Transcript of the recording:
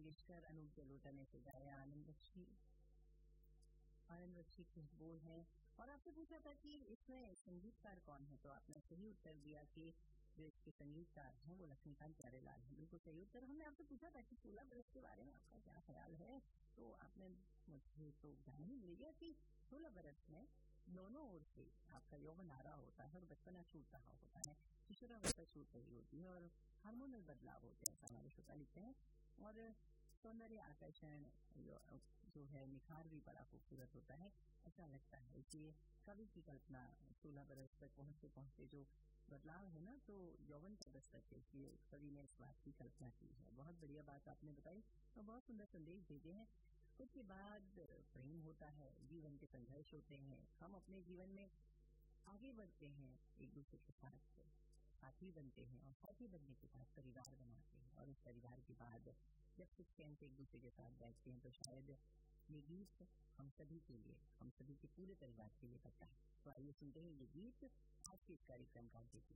मंगेशकर, अनूप जलोटा ने सजाया, आनंद बख्शी के बोल हैं। और आपसे पूछा था कि इसमें संगीतकार कौन है, तो आपने सही उत्तर दिया कि जो इसके संगीतकार हैं वो लक्ष्मीकांत प्यारेलाल हैं। बिल्कुल सही उत्तर। हमने आपसे पूछा था कि 16 बरस के बारे में आपका क्या ख्याल है, तो आपने मुझे तो जान ही मिल गया कि 16 बरस में दोनों ओर से आपका यौवन आ रहा होता है और बचपना छूट रहा होता है, किशोरावस्था छूट रही होती है और हार्मोनल बदलाव होते हैं, ऐसा हमारे श्रोता लिखते हैं। और सौंदर्य आकर्षण जो है निखार भी बड़ा खूबसूरत होता है, ऐसा लगता है कि कवि की कल्पना 16 बरस तक पहुँचते पहुँचते जो बदलाव है ना, तो यौवन का दस्तक है कि कवि ने इस बात की कल्पना की है। बहुत बढ़िया बात आपने बताई और बहुत सुंदर संदेश भेजे हैं। उसके बाद प्रेम होता है, जीवन के संघर्ष होते हैं, हम अपने जीवन में आगे बढ़ते हैं, एक दूसरे के साथ साथी बनते हैं और साथी बनने के साथ परिवार बनाते हैं और उस परिवार के बाद जब कुछ टाइम से एक दूसरे के साथ बैठते हैं तो शायद ये गीत हम सभी के लिए, हम सभी के पूरे परिवार के लिए बनता है। तो आइए सुनते हैं ये गीत आज के इस कार्यक्रम का